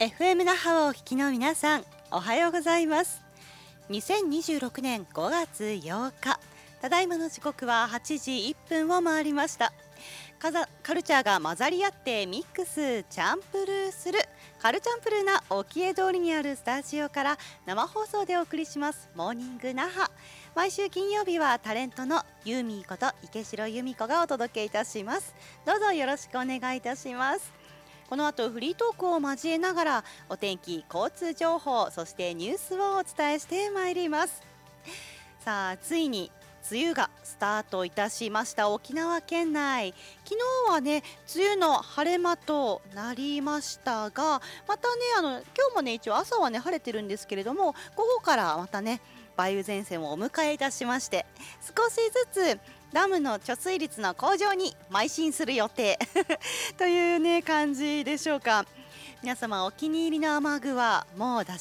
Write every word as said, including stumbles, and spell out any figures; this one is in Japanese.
エフエム 那覇をお聞きの皆さん、おはようございます。にせんにじゅうろくねんごがつようか、ただいまの時刻ははちじいっぷんを回りました。カザカルチャーが混ざり合ってミックスチャンプルーするカルチャンプルーな沖江通りにあるスタジオから生放送でお送りしますモーニング那覇。毎週金曜日はタレントのユーミーこと池城由美子がお届けいたします。どうぞよろしくお願いいたします。この後フリートークを交えながらお天気、交通情報、そしてニュースをお伝えしてまいります。さあ、ついに梅雨がスタートいたしました沖縄県内。昨日はね梅雨の晴れ間となりましたが、またねあの今日もね一応朝はね晴れてるんですけれども、午後からまたね梅雨前線をお迎えいたしまして、少しずつダムの貯水率の向上に邁進する予定というね感じでしょうか。皆様お気に入りの雨具はもう出